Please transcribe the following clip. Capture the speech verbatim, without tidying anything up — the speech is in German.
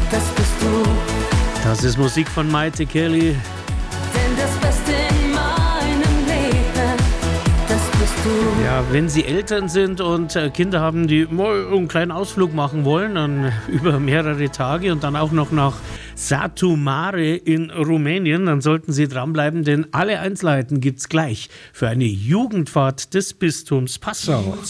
das bist du. Das ist Musik von Maite Kelly. Denn das Beste in meinem Leben, das bist du. Ja, wenn Sie Eltern sind und äh, Kinder haben, die mal einen kleinen Ausflug machen wollen, dann über mehrere Tage und dann auch noch nach Satu Mare in Rumänien, dann sollten Sie dranbleiben, denn alle Einzelheiten gibt's gleich für eine Jugendfahrt des Bistums Passau.